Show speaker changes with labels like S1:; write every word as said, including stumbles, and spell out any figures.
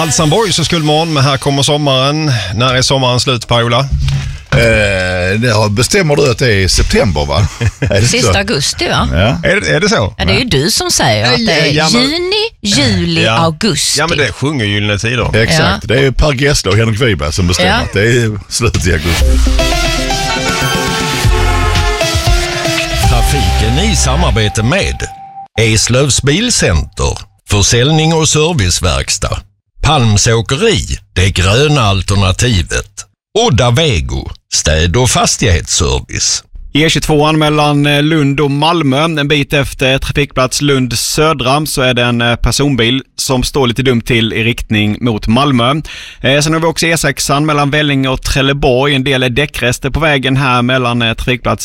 S1: Halsan Boys och Skuldmorgon, men här kommer sommaren. När är sommaren slut, Paola?
S2: Eh, det bestämmer du att det är i september, va? Är
S3: Sista augusti, va?
S2: Ja.
S1: Är, det, är det så?
S3: Ja, det är ju du som säger att det är
S1: Ja, men-
S3: juni, juli,
S1: Ja.
S3: augusti.
S1: Ja, men det sjunger Gyllene Tider.
S2: Exakt, det är Per Gessle och Henrik Wiberg som bestämmer
S3: Ja.
S2: att det är slut i augusti.
S4: Trafiken i samarbete med Eslövs Bilcenter, försäljning och serviceverkstad, Palms Åkeri, det gröna alternativet, Odda Vego, städ- och fastighetsservice.
S5: E tjugotvå mellan Lund och Malmö, en bit efter trafikplats Lund södra, så är det en personbil som står lite dumt till i riktning mot Malmö. Eh, sen har vi också E sex mellan Vellinge och Trelleborg. En del är däckrester på vägen här mellan trafikplats